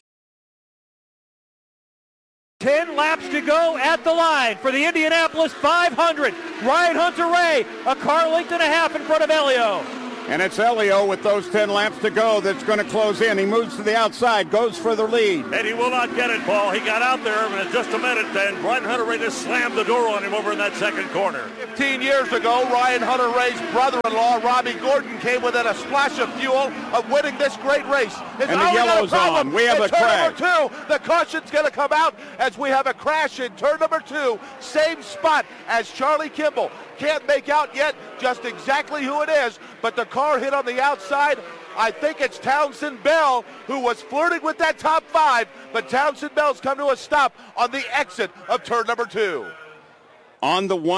10 laps to go at the line for the Indianapolis 500. Ryan Hunter-Reay, a car length and a half in front of Elio. And it's Elio with those 10 laps to go that's going to close in. He moves to the outside, goes for the lead. And he will not get it, Paul. He got out there in just a minute, then Ryan Hunter-Reay just slammed the door on him over in that second corner. 15 years ago, Ryan Hunter-Reay's brother-in-law, Robbie Gordon, came within a splash of fuel of winning this great race. And the yellow's on. We have a crash. Turn number 2, the caution's going to come out as we have a crash in turn number 2. Same spot as Charlie Kimball. Can't make out yet just exactly who it is, but the car hit on the outside. I think it's Townsend Bell who was flirting with that top 5, but Townsend Bell's come to a stop on the exit of turn number 2. On the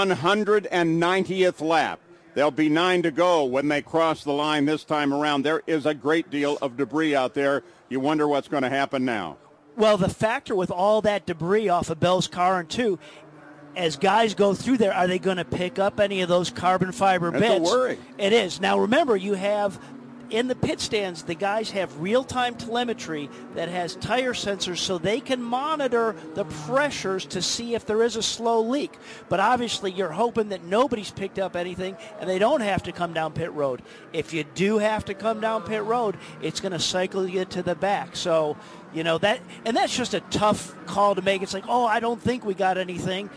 190th lap. There'll be 9 to go when they cross the line this time around. There is a great deal of debris out there. You wonder what's going to happen now. Well, the factor with all that debris off of Bell's car and 2, as guys go through there, are they going to pick up any of those carbon fiber bits? That's a worry. It is. Now, remember, you have in the pit stands, the guys have real-time telemetry that has tire sensors so they can monitor the pressures to see if there is a slow leak. But obviously, you're hoping that nobody's picked up anything and they don't have to come down pit road. If you do have to come down pit road, it's going to cycle you to the back. So, you know, that's just a tough call to make. It's like, oh, I don't think we got anything.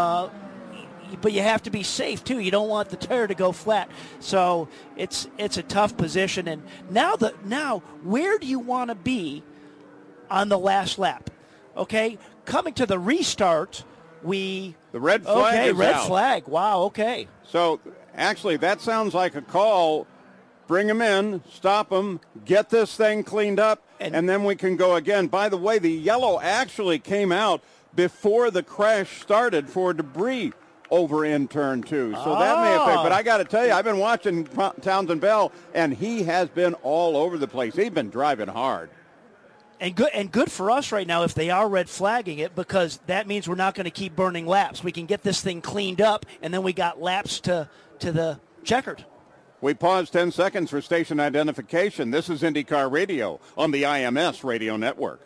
But you have to be safe too. You don't want the tire to go flat. So it's a tough position. And now where do you want to be on the last lap? Okay, coming to the restart, the red flag is red out. flag. Wow. Okay. So actually, that sounds like a call. Bring them in, stop them, get this thing cleaned up, and then we can go again. By the way, the yellow actually came out before the crash started for debris over in turn 2. So that may affect. But I got to tell you, I've been watching Townsend Bell, and he has been all over the place. He's been driving hard. And good for us right now if they are red flagging it, because that means we're not going to keep burning laps. We can get this thing cleaned up, and then we got laps to the checkered. We pause 10 seconds for station identification. This is IndyCar Radio on the IMS Radio Network.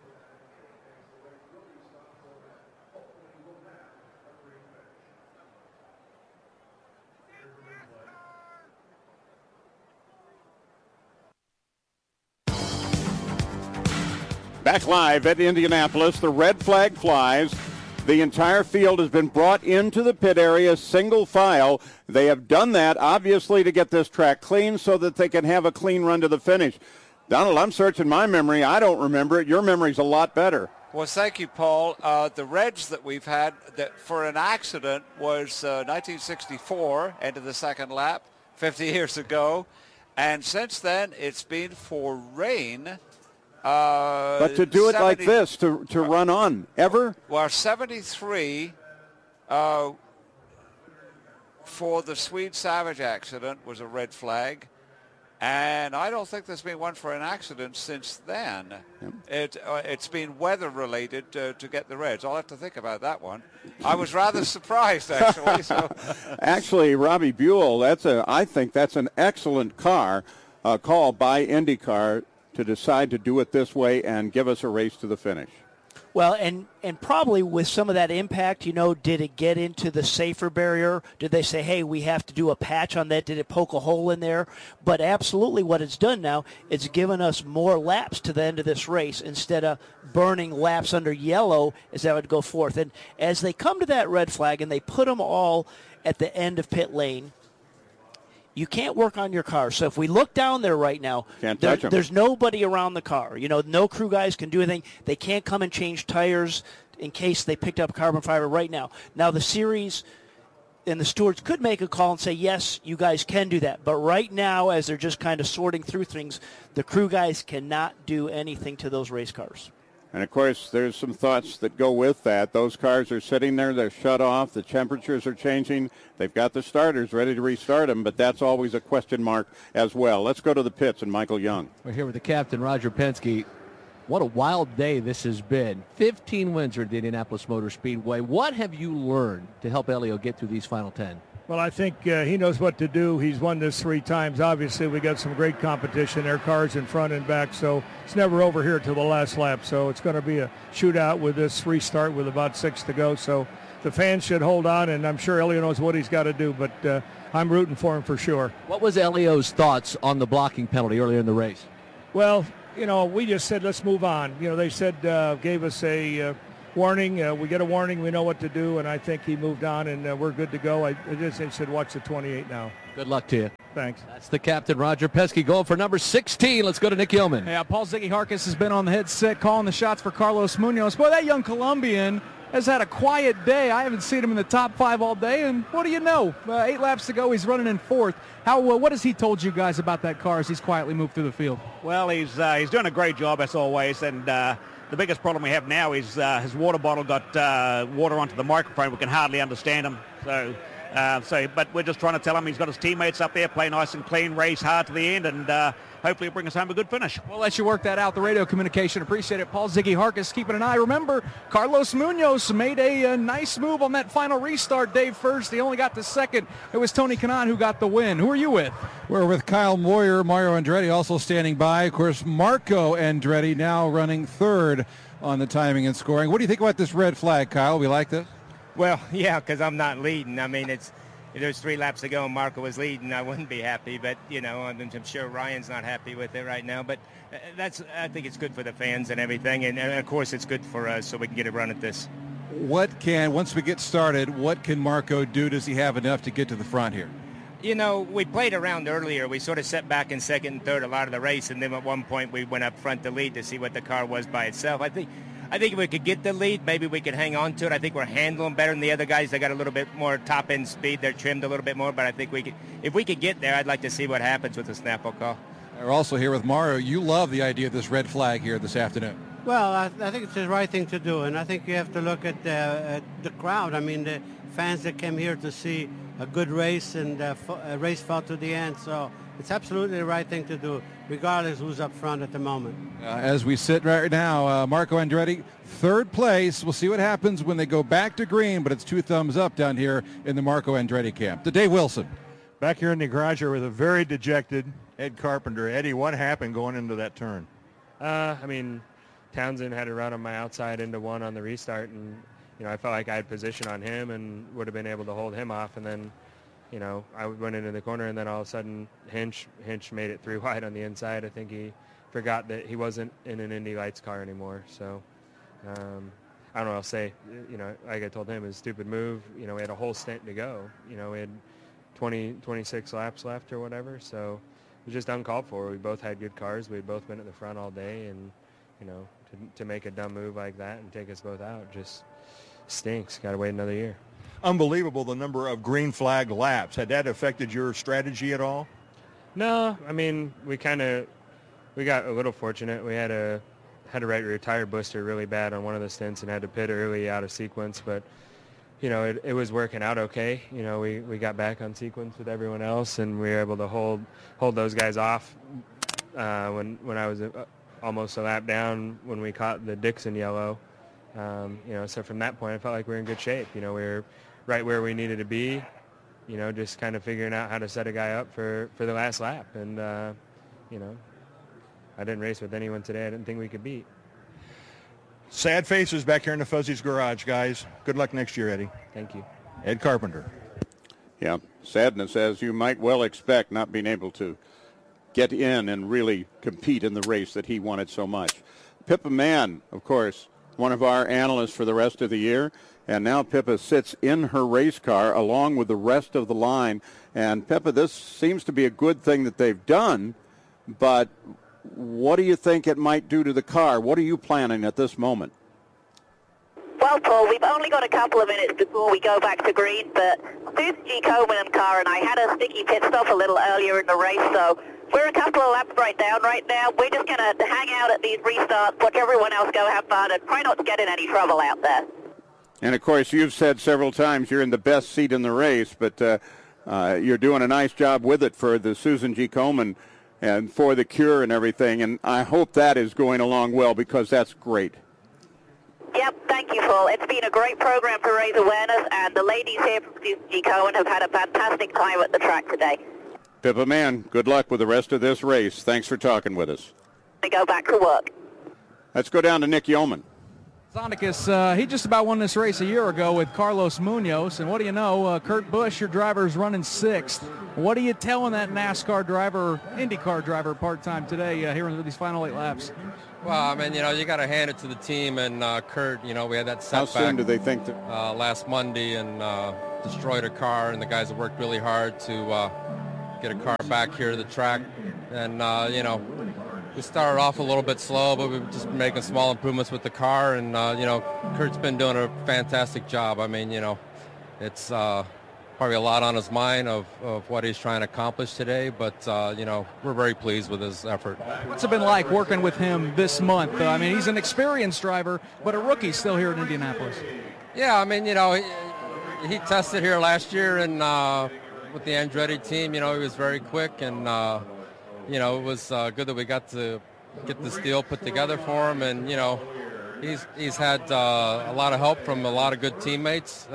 Back live at Indianapolis, the red flag flies. The entire field has been brought into the pit area, single file. They have done that, obviously, to get this track clean so that they can have a clean run to the finish. Donald, I'm searching my memory. I don't remember it. Your memory's a lot better. Well, thank you, Paul. The reds that we've had that for an accident was 1964, end of the second lap, 50 years ago. And since then, it's been for rain. But to do it like this, to run on, ever? Well, 73 for the Swede Savage accident was a red flag. And I don't think there's been one for an accident since then. Yep. It's been weather-related to get the reds. I'll have to think about that one. I was rather surprised, actually. So. Actually, Robbie Buell, I think that's an excellent call by IndyCar to decide to do it this way and give us a race to the finish. Well, and probably with some of that impact, did it get into the safer barrier? Did they say, hey, we have to do a patch on that? Did it poke a hole in there? But absolutely what it's done now, it's given us more laps to the end of this race instead of burning laps under yellow as that would go forth. And as they come to that red flag and they put them all at the end of pit lane, you can't work on your car. So if we look down there right now, there's nobody around the car. No crew guys can do anything. They can't come and change tires in case they picked up carbon fiber right now. Now the series the stewards could make a call and say, yes, you guys can do that. But right now, as they're just kind of sorting through things, the crew guys cannot do anything to those race cars. And, of course, there's some thoughts that go with that. Those cars are sitting there. They're shut off. The temperatures are changing. They've got the starters ready to restart them, but that's always a question mark as well. Let's go to the pits and Michael Young. We're here with the captain, Roger Penske. What a wild day this has been. 15 wins at the Indianapolis Motor Speedway. What have you learned to help Elio get through these final 10? Well, I think he knows what to do. He's won this 3 times. Obviously, we got some great competition. Their cars in front and back, so it's never over here till the last lap. So it's going to be a shootout with this restart with about 6 to go. So the fans should hold on, and I'm sure Elio knows what he's got to do, but I'm rooting for him for sure. What was Elio's thoughts on the blocking penalty earlier in the race? Well, we just said let's move on. They said, gave us a warning. We get a warning. We know what to do, and I think he moved on, and we're good to go. I just said watch the 28 now. Good luck to you. Thanks. That's the captain, Roger Penske, going for number 16. Let's go to Nick Hillman. Yeah, Paul Ziggy Harkis has been on the headset calling the shots for Carlos Munoz. Boy, that young Colombian has had a quiet day. I haven't seen him in the top 5 all day, and what do you know? 8 laps to go, he's running in 4th. What has he told you guys about that car as he's quietly moved through the field? Well, he's doing a great job as always, and the biggest problem we have now is his water bottle got water onto the microphone. We can hardly understand him. But we're just trying to tell him he's got his teammates up there, play nice and clean, race hard to the end, and hopefully it'll bring us home a good finish. We'll let you work that out, the radio communication. Appreciate it. Paul Ziggy Harkis keeping an eye. Remember, Carlos Munoz made a nice move on that final restart day first. He only got to second. It was Tony Kanaan who got the win. Who are you with? We're with Kyle Moyer, Mario Andretti also standing by. Of course, Marco Andretti now running 3rd on the timing and scoring. What do you think about this red flag, Kyle? We like this? Well, yeah, because I'm not leading. I mean, there's 3 laps to go and Marco was leading. I wouldn't be happy, but, I'm sure Ryan's not happy with it right now. But I think it's good for the fans and everything. And of course, it's good for us so we can get a run at this. Once we get started, what can Marco do? Does he have enough to get to the front here? We played around earlier. We sort of set back in 2nd and 3rd a lot of the race. And then at one point we went up front to lead to see what the car was by itself. I think if we could get the lead, maybe we could hang on to it. I think we're handling better than the other guys. They got a little bit more top-end speed. They're trimmed a little bit more, but I think if we could get there, I'd like to see what happens with the Snapple call. We're also here with Mario. You love the idea of this red flag here this afternoon. Well, I think it's the right thing to do, and I think you have to look at the crowd. I mean, the fans that came here to see a good race and a race fought to the end, so it's absolutely the right thing to do, regardless who's up front at the moment. As we sit right now, Marco Andretti, 3rd place. We'll see what happens when they go back to green, but it's 2 thumbs up down here in the Marco Andretti camp. To Dave Wilson. Back here in the garage here with a very dejected Ed Carpenter. Eddie, what happened going into that turn? Townsend had to run on my outside into 1 on the restart, and I felt like I had position on him and would have been able to hold him off, and then I went into the corner, and then all of a sudden Hinch made it 3 wide on the inside. I think he forgot that he wasn't in an Indy Lights car anymore. So I don't know what I'll say. Like I told him, it was a stupid move. We had a whole stint to go. We had 26 laps left or whatever. So it was just uncalled for. We both had good cars. We had both been at the front all day, and to make a dumb move like that and take us both out just stinks. Got to wait another year. Unbelievable, the number of green flag laps. Had that affected your strategy at all? No, we got a little fortunate. We had to right rear tire blister really bad on one of the stints and had to pit early out of sequence, but it was working out okay. We got back on sequence with everyone else, and we were able to hold those guys off when I was almost a lap down when we caught the Dixon yellow. So from that point, I felt like we were in good shape. We were right where we needed to be, just kind of figuring out how to set a guy up for the last lap. And, I didn't race with anyone today I didn't think we could beat. Sad faces back here in the Fuzzy's garage, guys. Good luck next year, Eddie. Thank you. Ed Carpenter. Yeah, sadness, as you might well expect, not being able to get in and really compete in the race that he wanted so much. Pippa Mann, of course, one of our analysts for the rest of the year, and now Pippa sits in her race car along with the rest of the line. And Pippa, this seems to be a good thing that they've done, but what do you think it might do to the car? What are you planning at this moment? Well, Paul, we've only got a couple of minutes before we go back to green, but Susan G. Komen car and I had a sticky pit stop a little earlier in the race, so we're a couple of laps right now. We're just going to hang out at these restarts, watch everyone else go have fun, and try not to get in any trouble out there. And, of course, you've said several times you're in the best seat in the race, but you're doing a nice job with it for the Susan G. Komen and for the Cure and everything, and I hope that is going along well because that's great. Yep, thank you, Paul. It's been a great program to raise awareness, and the ladies here from Susan G. Komen have had a fantastic time at the track today. Pippa Mann, good luck with the rest of this race. Thanks for talking with us. We go back to work. Let's go down to Nick Yeoman. Sonicus, he just about won this race a year ago with Carlos Munoz, and what do you know, Kurt Busch, your driver, is running 6th. What are you telling that NASCAR driver, IndyCar driver part-time today here in these final 8 laps? Well, I mean, you got to hand it to the team and Kurt. We had that setback. How soon do they think that? Last Monday and destroyed a car, and the guys have worked really hard to get a car back here to the track. And, we started off a little bit slow, but we've just been making small improvements with the car. And, Kurt's been doing a fantastic job. I mean, it's probably a lot on his mind of what he's trying to accomplish today, but, we're very pleased with his effort. What's it been like working with him this month? I mean, he's an experienced driver, but a rookie still here in Indianapolis. Yeah, I mean, he tested here last year and with the Andretti team, he was very quick and, it was good that we got to get this deal put together for him, and he's had a lot of help from a lot of good teammates,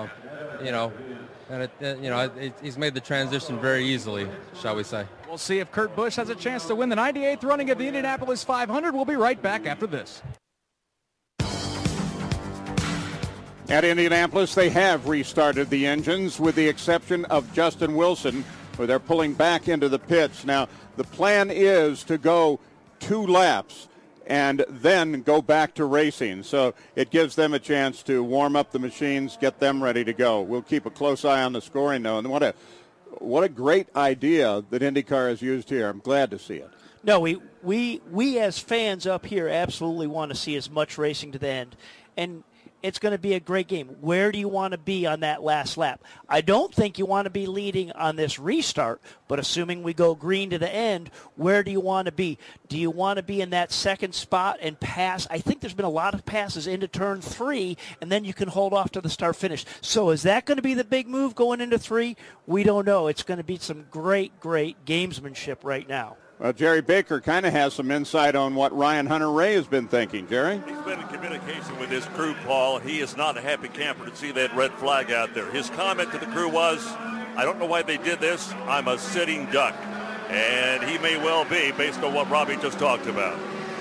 and he's made the transition very easily, shall we say. We'll see if Kurt Busch has a chance to win the 98th running of the Indianapolis 500. We'll be right back after this. At Indianapolis, they have restarted the engines with the exception of Justin Wilson, where they're pulling back into the pits. Now, the plan is to go 2 laps and then go back to racing. So it gives them a chance to warm up the machines, get them ready to go. We'll keep a close eye on the scoring, though. And what a great idea that IndyCar has used here. I'm glad to see it. No, we as fans up here absolutely want to see as much racing to the end. And it's going to be a great game. Where do you want to be on that last lap? I don't think you want to be leading on this restart, but assuming we go green to the end, where do you want to be? Do you want to be in that second spot and pass? I think there's been a lot of passes into turn 3, and then you can hold off to the start finish. So is that going to be the big move going into 3? We don't know. It's going to be some great, great gamesmanship right now. Well, Jerry Baker kind of has some insight on what Ryan Hunter-Reay has been thinking. Jerry? He's been in communication with his crew, Paul. He is not a happy camper to see that red flag out there. His comment to the crew was, I don't know why they did this. I'm a sitting duck. And he may well be, based on what Robbie just talked about.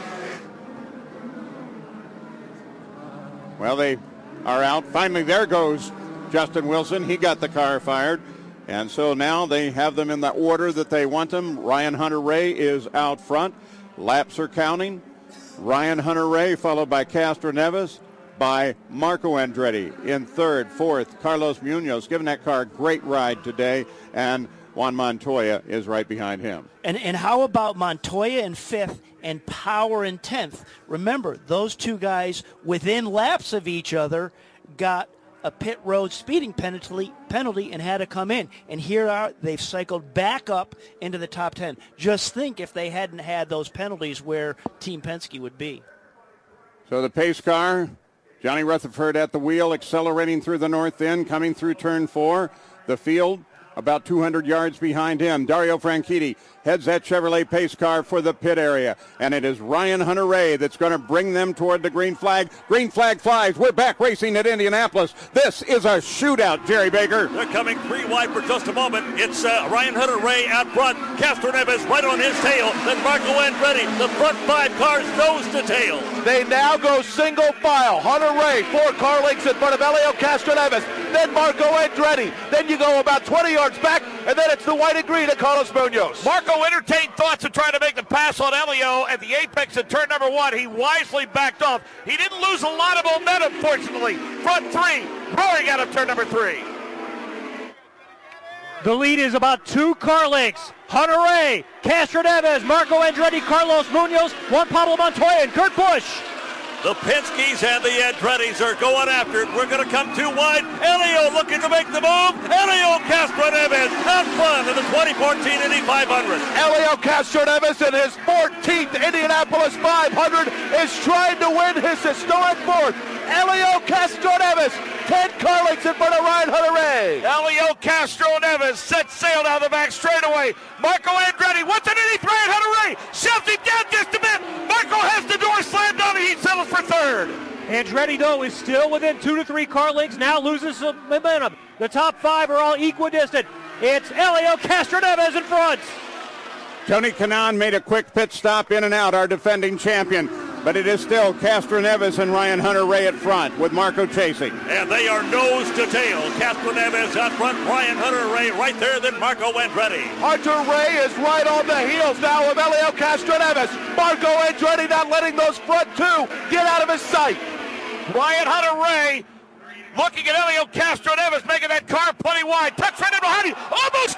Well, they are out. Finally, there goes Justin Wilson. He got the car fired. And so now they have them in the order that they want them. Ryan Hunter-Reay is out front. Laps are counting. Ryan Hunter-Reay followed by Castroneves, by Marco Andretti in 3rd, 4th. Carlos Munoz giving that car a great ride today. And Juan Montoya is right behind him. And how about Montoya in 5th and Power in 10th? Remember, those two guys within laps of each other got a pit road speeding penalty and had to come in. And they've cycled back up into the top 10. Just think if they hadn't had those penalties where Team Penske would be. So the pace car, Johnny Rutherford at the wheel, accelerating through the north end, coming through turn 4. The field about 200 yards behind him. Dario Franchitti heads that Chevrolet pace car for the pit area. And it is Ryan Hunter-Reay that's going to bring them toward the green flag. Green flag flies. We're back racing at Indianapolis. This is a shootout, Jerry Baker. They're coming 3 wide for just a moment. It's Ryan Hunter-Reay out front. Castroneves right on his tail. Then Marco Andretti. The front 5 cars nose to tail. They now go single file. Hunter-Reay, 4 car lengths in front of Elio Castroneves. Then Marco Andretti. Then you go about 20 yards back, and then it's the white and green of Carlos Munoz. Marco entertained thoughts of trying to make the pass on Elio at the apex of turn number 1. He wisely backed off. He didn't lose a lot of momentum, fortunately. Front 3, roaring out of turn number 3. The lead is about 2 car lengths. Hunter-Reay, Castroneves, Marco Andretti, Carlos Munoz, Juan Pablo Montoya, and Kurt Busch. The Penske's and the Andretti's are going after it. We're going to come too wide. Helio looking to make the move. Helio Castroneves out front in the 2014 Indy 500. Helio Castroneves in his 14th Indianapolis 500 is trying to win his historic fourth. Helio Castroneves, 10 car lengths in front of Ryan Hunter-Reay. Helio Castroneves sets sail down the back straightaway. Marco Andretti wants an 83 at Hunter-Reay. Shoves him down just a bit. Marco has the door slammed on and he settles for third. Andretti, though, is still within 2 to 3 car lengths, now loses some momentum. The top 5 are all equidistant. It's Helio Castroneves in front. Tony Kanaan made a quick pit stop in and out, our defending champion. But it is still Castroneves and Ryan Hunter-Reay at front with Marco chasing. And they are nose to tail. Castroneves out front, Ryan Hunter-Reay right there, then Marco Andretti. Hunter-Reay is right on the heels now of Helio Castroneves. Marco Andretti not letting those front two get out of his sight. Ryan Hunter-Reay looking at Helio Castroneves, making that car plenty wide. Tucks right in behind him. Almost